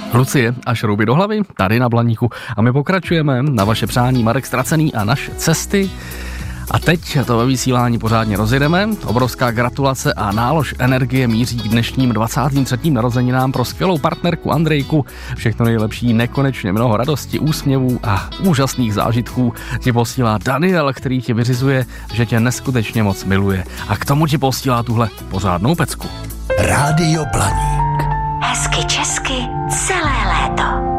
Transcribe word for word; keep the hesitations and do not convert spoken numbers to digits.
Lucie a šrouby do hlavy, tady na Blaníku. A my pokračujeme na vaše přání Marek Stracený a naše cesty. A teď to ve vysílání pořádně rozjedeme. Obrovská gratulace a nálož energie míří k dnešním dvacátým třetím narozeninám pro skvělou partnerku Andrejku. Všechno nejlepší, nekonečně mnoho radosti, úsměvů a úžasných zážitků ti posílá Daniel, který ti vyřizuje, že tě neskutečně moc miluje. A k tomu ti posílá tuhle pořádnou pecku. Rádio Blaník. Hezky česky celé léto.